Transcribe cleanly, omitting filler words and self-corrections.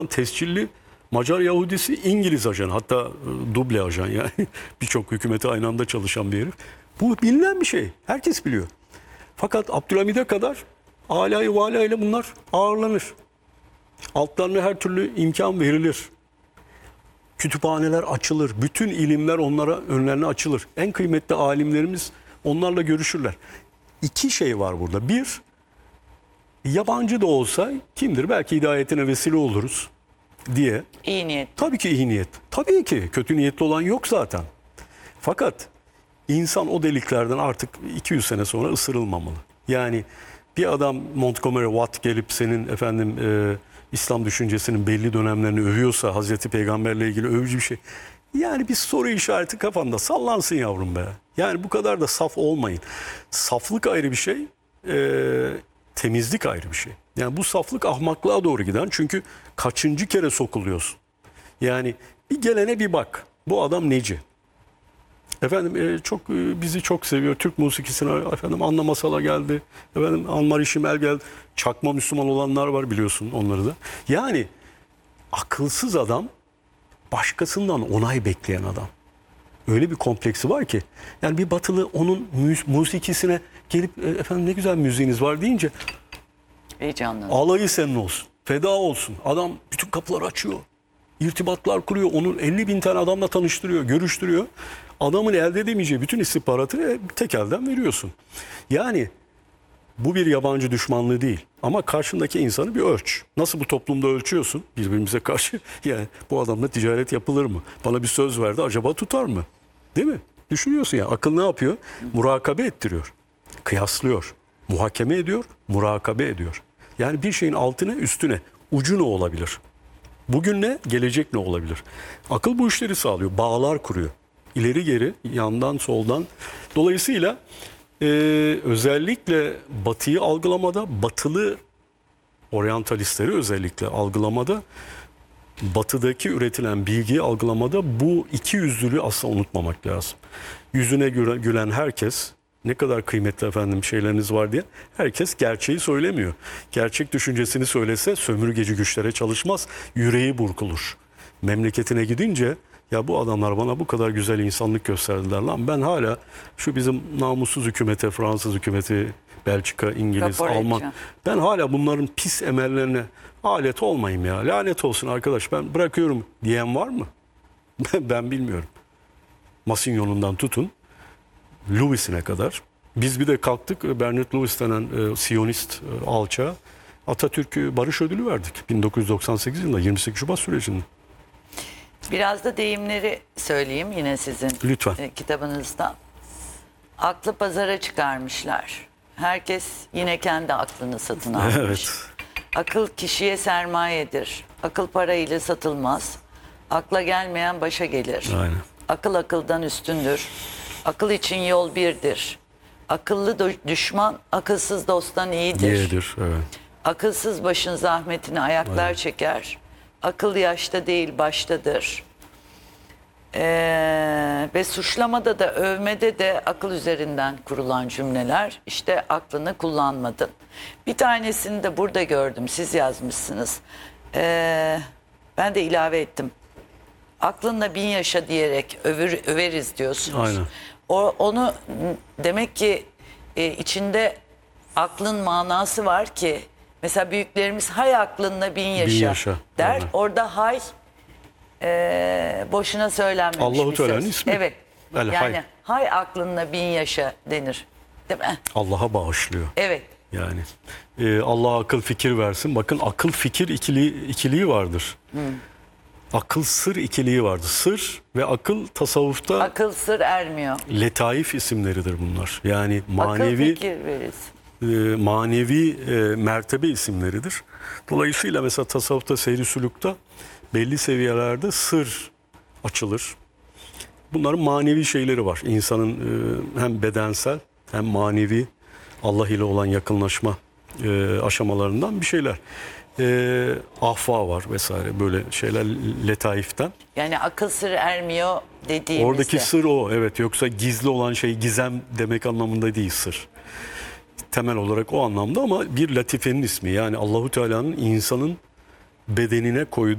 tescilli Macar Yahudisi, İngiliz ajan, hatta duble ajan yani birçok hükümete aynı anda çalışan bir herif. Bu bilinen bir şey. Herkes biliyor. Fakat Abdülhamid'e kadar alayı vala ile bunlar ağırlanır. Altlarına her türlü imkan verilir. Kütüphaneler açılır. Bütün ilimler onlara önlerine açılır. En kıymetli alimlerimiz onlarla görüşürler. İki şey var burada. Bir, yabancı da olsa kimdir? Belki hidayetine vesile oluruz diye. İyi niyet. Tabii ki iyi niyet. Tabii ki kötü niyetli olan yok zaten. Fakat insan o deliklerden artık 200 sene sonra ısırılmamalı. Yani bir adam Montgomery Watt gelip senin İslam düşüncesinin belli dönemlerini övüyorsa, Hazreti Peygamberle ilgili övücü bir şey. Yani bir soru işareti kafanda sallansın yavrum be. Yani bu kadar da saf olmayın. Saflık ayrı bir şey, temizlik ayrı bir şey. Yani bu saflık ahmaklığa doğru giden, çünkü kaçıncı kere sokuluyorsun. Yani bir gelene bir bak. Bu adam neci? Bizi çok seviyor. Türk musikisine Anna Masala geldi. Anmar İşimel geldi. Çakma Müslüman olanlar var, biliyorsun onları da. Yani akılsız adam başkasından onay bekleyen adam. Öyle bir kompleksi var ki. Yani bir batılı onun musikisine gelip ne güzel müziğiniz var deyince Heyecanlı. alayı senin olsun. Feda olsun. Adam bütün kapıları açıyor. İrtibatlar kuruyor. Onu 50 bin tane adamla tanıştırıyor, görüştürüyor. Adamın elde edemeyeceği bütün istihbaratı tek elden veriyorsun. Yani bu bir yabancı düşmanlığı değil. Ama karşındaki insanı bir ölç. Nasıl bu toplumda ölçüyorsun birbirimize karşı? Yani bu adamla ticaret yapılır mı? Bana bir söz verdi, acaba tutar mı? Değil mi? Düşünüyorsun ya. Akıl ne yapıyor? Murakabe ettiriyor. Kıyaslıyor. Muhakeme ediyor, murakabe ediyor. Yani bir şeyin altına, üstüne, ucu ne olabilir? Bugün ne, gelecek ne olabilir? Akıl bu işleri sağlıyor, bağlar kuruyor. İleri geri, yandan, soldan. Dolayısıyla özellikle Batı'yı algılamada, Batılı oryantalistleri özellikle algılamada, Batı'daki üretilen bilgiyi algılamada bu iki yüzlülüğü asla unutmamak lazım. Yüzüne gülen herkes, ne kadar kıymetli şeyleriniz var diye, herkes gerçeği söylemiyor. Gerçek düşüncesini söylese sömürgeci güçlere çalışmaz, yüreği burkulur. Memleketine gidince, ya bu adamlar bana bu kadar güzel insanlık gösterdiler lan, ben hala şu bizim namussuz hükümete, Fransız hükümeti, Belçika, İngiliz, Alman, ben hala bunların pis emellerine alet olmayayım ya. Lanet olsun arkadaş, ben bırakıyorum diyen var mı? Ben bilmiyorum. Masinyonundan tutun Lewis'ine kadar. Biz bir de kalktık, Bernard Lewis denen Siyonist alçağa Atatürk Barış Ödülü verdik 1998 yılında, 28 Şubat sürecinde. Biraz da deyimleri söyleyeyim yine sizin Lütfen. Kitabınızda. Aklı pazara çıkarmışlar. Herkes yine kendi aklını satın almış. Evet. Akıl kişiye sermayedir. Akıl parayla satılmaz. Akla gelmeyen başa gelir. Aynen. Akıl akıldan üstündür. Akıl için yol birdir. Akıllı düşman akılsız dosttan iyidir. İyidir, evet. Akılsız başın zahmetini ayaklar çeker. Akıl yaşta değil baştadır. Ve suçlamada da övmede de akıl üzerinden kurulan cümleler. İşte aklını kullanmadın. Bir tanesini de burada gördüm. Siz yazmışsınız. Ben de ilave ettim. Aklınla 1000 yaşa diyerek överiz diyorsunuz. Aynen. Onu demek ki içinde aklın manası var ki, mesela büyüklerimiz hay aklınla 1000 yaşa, 1000 yaşa der. aynen. Orada hay boşuna söylenmemiş Allahu bir söz. Teala'nın ismi. Evet. El Yani hay aklınla 1000 yaşa denir. Değil mi? Allah'a bağışlıyor. Evet. Yani Allah akıl fikir versin. Bakın, akıl fikir ikiliği vardır. Akıl sır ikiliği vardır. Sır ve akıl tasavvufta Akıl sır ermiyor. letaif isimleridir bunlar. Yani Akıl manevi fikir verirsin. manevi mertebe isimleridir. Dolayısıyla mesela tasavvufta, seyri sülükte belli seviyelerde sır açılır. Bunların manevi şeyleri var. İnsanın hem bedensel hem manevi Allah ile olan yakınlaşma aşamalarından bir şeyler. Ahva var vesaire, böyle şeyler letaiften. Yani akıl sır ermiyor dediğimizde. Oradaki sır o, evet. Yoksa gizli olan şey gizem demek anlamında değil sır. Temel olarak o anlamda, ama bir latifenin ismi. Yani Allahu Teala'nın insanın bedenine koyduğu